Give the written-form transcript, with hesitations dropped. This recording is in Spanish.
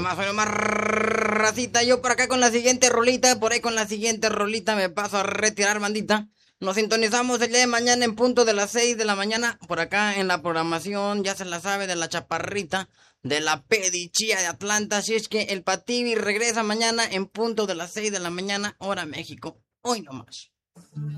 hoy nomás, racita. Yo por acá con la siguiente rolita, por ahí con la siguiente rolita me paso a retirar, bandita. Nos sintonizamos el día de mañana en punto de las 6 de la mañana, por acá en la programación, ya se la sabe, de la chaparrita, de la Pedichía de Atlanta. Así es que el Pativi regresa mañana en punto de las 6 de la mañana, hora México. Hoy nomás.